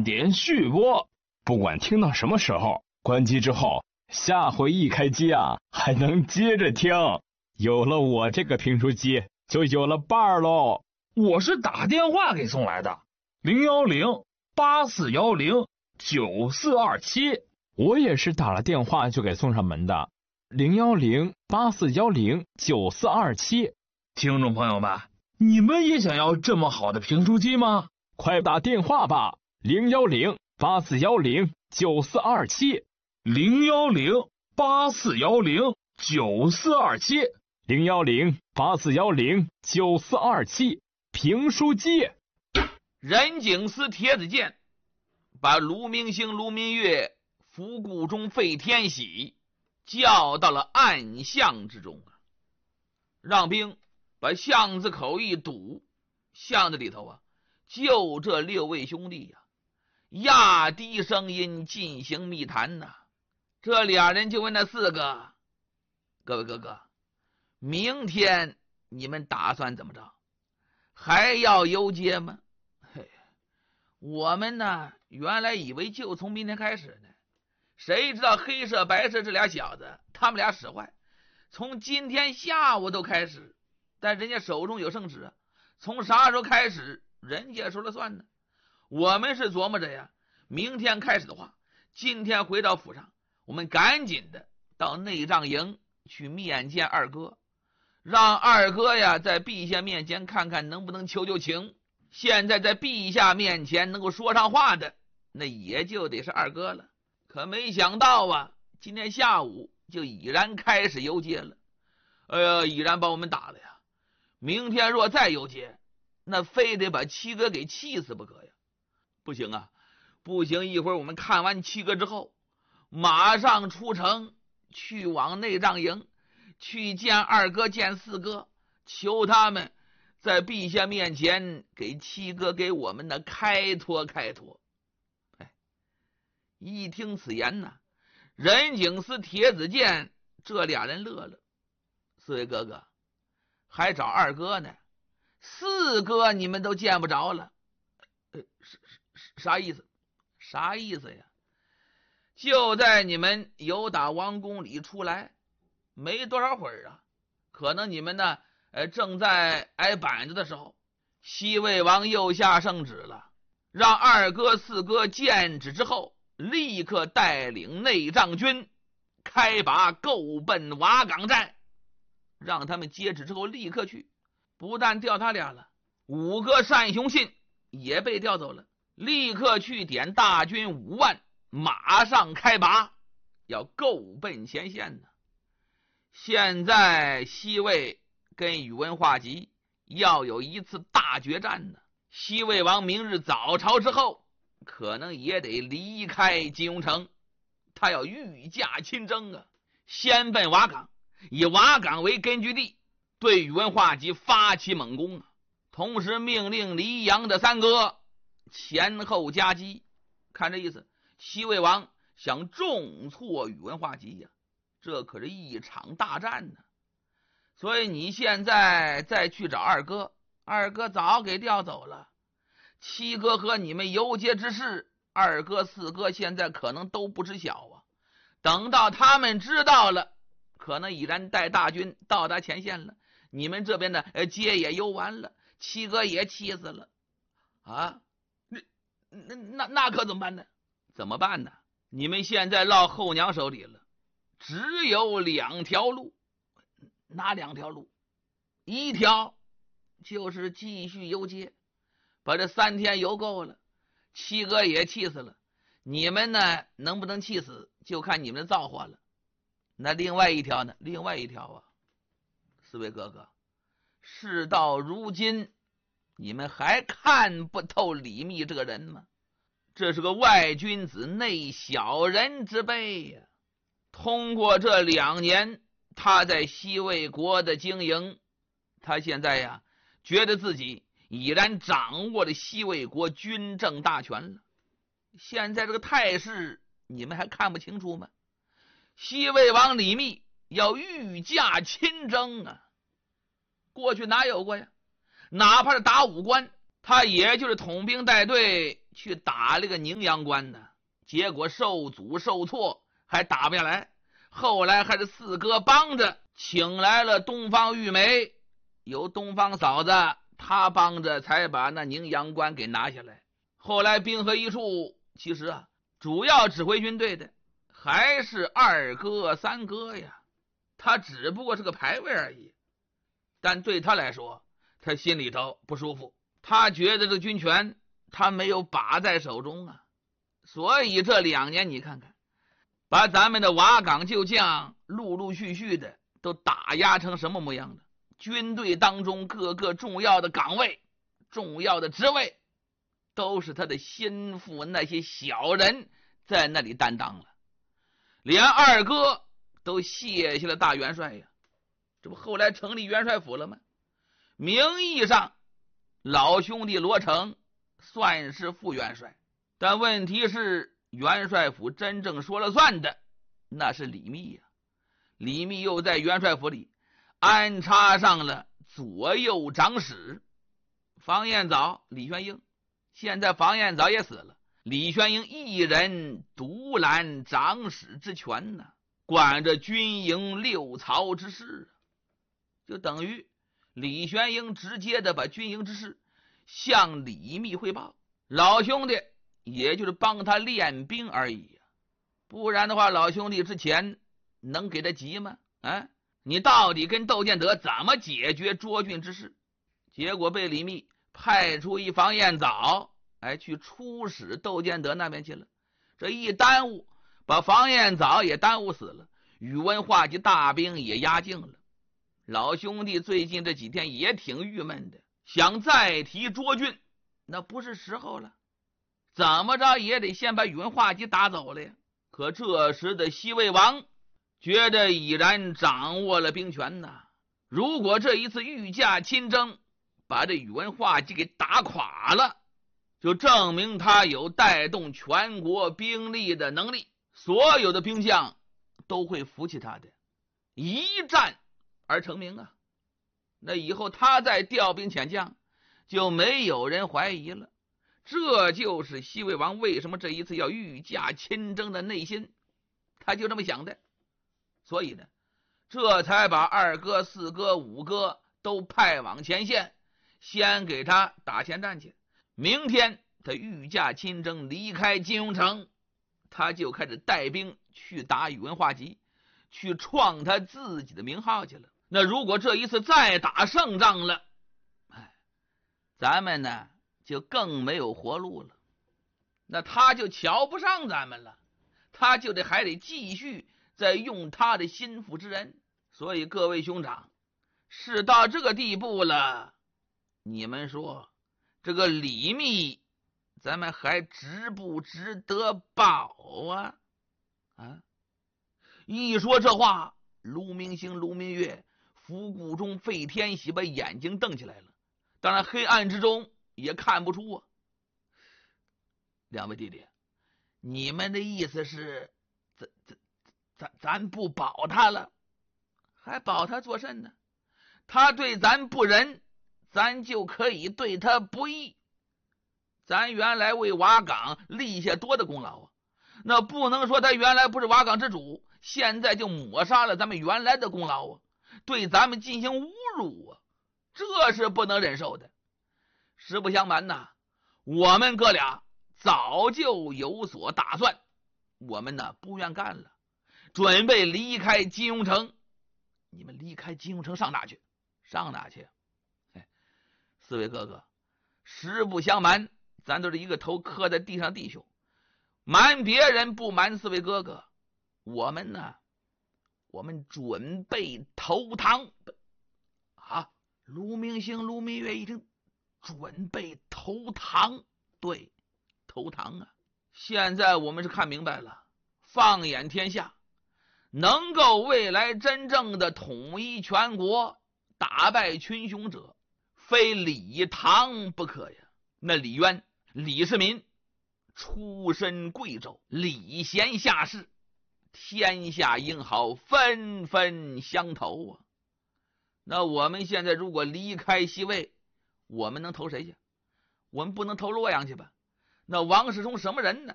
点续播。不管听到什么时候，关机之后，下回一开机啊，还能接着听。有了我这个评书机，就有了伴儿喽。 我是打电话给送来的，010-8410-9427。 我也是打了电话就给送上门的，010-8410-9427。 听众朋友们，你们也想要这么好的评书机吗？ 快打电话吧，010-8410-9427。 010-8410-9427。 010-8410-9427。评书机。 任景思、帖子建把卢明星、卢明月、伏顾中、费天喜叫到了暗巷之中啊，让兵把巷子口一堵，巷子里头啊，就这6位兄弟呀，压低声音进行密谈呐。这俩人就问那4个：各位哥哥，明天你们打算怎么着？还要游街吗？嘿，我们呢，原来以为就从明天开始呢，谁知道黑社白社这俩小子，他们俩使坏，从今天下午都开始，但人家手中有圣旨啊，从啥时候开始，人家说了算呢。我们是琢磨着呀，明天开始的话，今天回到府上，我们赶紧的到内帐营去面见二哥，让二哥呀在陛下面前看看能不能求求情。现在在陛下面前能够说上话的，那也就得是二哥了。可没想到啊，今天下午就已然开始游街了。哎呀，已然把我们打了呀！明天若再游街，那非得把七哥给气死不可呀！不行啊，不行！一会儿我们看完七哥之后，马上出城去往内帐营，去见二哥、见4哥，求他们在陛下面前给七哥给我们的开脱开脱。哎，一听此言呢，任景思、帖子建这俩人乐了。4位哥哥，还找二哥呢，4哥你们都见不着了。啥意思？啥意思呀？就在你们由打王宫里出来没多少会儿啊，可能你们呢正在挨板子的时候，西魏王又下圣旨了，让二哥、4哥见旨之后，立刻带领内帐军开拔够奔瓦岗寨，让他们接旨之后立刻去。不但调他俩了，5个单雄信也被调走了，立刻去点大军5万，马上开拔，要够奔前线呢。现在西魏跟宇文化及要有一次大决战呢。西魏王明日早朝之后，可能也得离开金庸城，他要御驾亲征啊，先奔瓦岗，以瓦岗为根据地，对宇文化及发起猛攻啊。同时命令黎阳的3哥前后夹击。看这意思，西魏王想重挫宇文化及呀，这可是一场大战呢。所以你现在再去找二哥，二哥早给调走了。7哥和你们游街之事，二哥、4哥现在可能都不知晓啊。等到他们知道了，可能已然带大军到达前线了。你们这边的街也游完了，7哥也气死了啊！那可怎么办呢？怎么办呢？你们现在落后娘手里了，只有2条路。哪2条路？一条就是继续游街，把这3天游够了，7哥也气死了，你们呢能不能气死就看你们的造化了。那另外一条呢？另外一条啊，4位哥哥，事到如今你们还看不透李密这个人吗？这是个外君子内小人之辈呀。通过这2年他在西魏国的经营，他现在呀觉得自己已然掌握了西魏国军政大权了。现在这个态势你们还看不清楚吗？西魏王李密要御驾亲征啊，过去哪有过呀？哪怕是打武关，他也就是统兵带队去打这个宁阳关呢，结果受阻受挫，还打不下来。后来还是四哥帮着请来了东方玉梅，有东方嫂子，她帮着才把那宁阳关给拿下来。后来兵合一处，其实啊，主要指挥军队的还是二哥三哥呀，他只不过是个牌位而已。但对他来说，他心里头不舒服，他觉得这军权他没有把在手中啊。所以这2年你看看，把咱们的瓦岗旧将陆陆续续的都打压成什么模样的，军队当中各个重要的岗位、重要的职位都是他的心腹那些小人在那里担当了。连二哥都卸下了大元帅呀，这不后来成立元帅府了吗？名义上老兄弟罗成算是副元帅，但问题是元帅府真正说了算的那是李密呀。李密又在元帅府里安插上了左右长史房彦藻、李玄英。现在房彦藻也死了，李玄英一人独揽长史之权呢，管着军营6曹之事，就等于李玄英直接的把军营之事向李密汇报，老兄弟也就是帮他练兵而已。不然的话，老兄弟之前能给他急吗？你到底跟窦建德怎么解决涿郡之事？结果被李密派出一房彦藻去出使窦建德那边去了。这一耽误，把房彦藻也耽误死了，宇文化及大兵也压境了。老兄弟最近这几天也挺郁闷的，想再提涿郡那不是时候了，怎么着也得先把宇文化及打走了呀。可这时的西魏王觉得已然掌握了兵权呐，如果这一次御驾亲征把这宇文化及给打垮了，就证明他有带动全国兵力的能力，所有的兵将都会服气他的，一战而成名啊。那以后他再调兵遣将就没有人怀疑了。这就是西魏王为什么这一次要御驾亲征的内心，他就这么想的。所以呢，这才把二哥、四哥、五哥都派往前线，先给他打前站去。明天他御驾亲征离开金庸城，他就开始带兵去打宇文化及，去创他自己的名号去了。那如果这一次再打胜仗了，咱们呢就更没有活路了，那他就瞧不上咱们了，他就还得继续再用他的心腹之人。所以各位兄长，事到这个地步了，你们说这个李密咱们还值不值得保啊？一说这话，卢明星、卢明月、伏顾中、费天喜把眼睛瞪起来了，当然黑暗之中也看不出啊。两位弟弟，你们的意思是咱不保他了？还保他做甚呢？他对咱不仁，咱就可以对他不义。咱原来为瓦岗立下多的功劳啊，那不能说他原来不是瓦岗之主，现在就抹杀了咱们原来的功劳啊，对咱们进行侮辱啊，这是不能忍受的。实不相瞒呐，我们哥俩早就有所打算，我们呢不愿干了，准备离开金庸城。你们离开金庸城上哪去？上哪去？四位哥哥，实不相瞒，咱都是一个头磕在地上弟兄，瞒别人不瞒四位哥哥，我们呢，我们准备投唐啊！卢明星、卢明月一听，准备投唐，对，投唐啊！现在我们是看明白了，放眼天下，能够未来真正的统一全国、打败群雄者，非李唐不可呀。那李渊、李世民出身贵胄，礼贤下士，天下英豪纷纷相投啊。那我们现在如果离开西魏，我们能投谁去？我们不能投洛阳去吧？ 那王世充什么人呢？